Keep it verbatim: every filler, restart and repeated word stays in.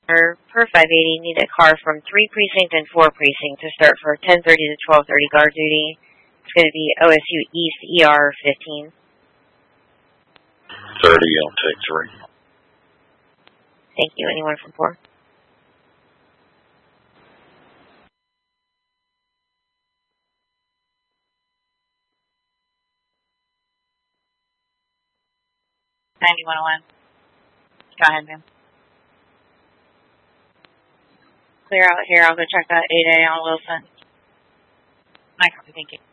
or per five eighty, need a car from three precinct and four precinct to start for ten thirty to twelve thirty guard duty. It's going to be O S U East E R fifteen. thirty, I'll take three. Thank you. Anyone from four? ninety-one oh one. Go ahead, ma'am. Clear out here. I'll go check that eight A on Wilson. My copy, thank you.